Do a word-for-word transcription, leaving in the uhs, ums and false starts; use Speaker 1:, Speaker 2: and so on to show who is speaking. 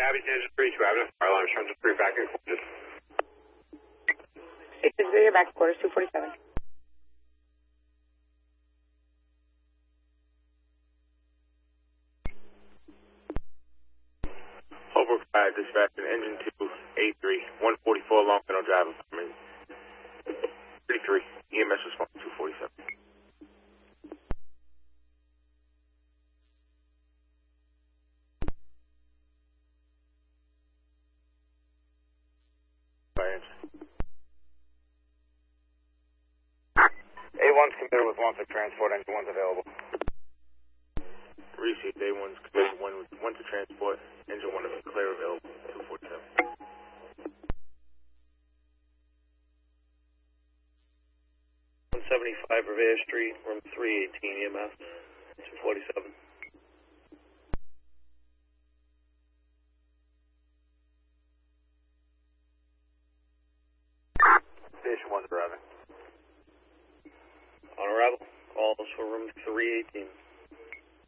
Speaker 1: Cabby, engine three two Avenue, fire alarm, turns to three back and quarters.
Speaker 2: eight six zero, back quarters, two forty-seven.
Speaker 1: Holbrook five, dispatching engine two, A three, one forty-four, Long Meadow Drive, apartment thirty-three, E M S response two forty-seven. A one's committed with one to transport, engine one's available. Received, A one's committed one with one to transport, engine one is clear available, two forty-seven.
Speaker 3: one seventy-five Revere Street, room three eighteen, E M S, two forty-seven.
Speaker 1: Station one's arriving.
Speaker 3: On arrival, calls for room three eighteen.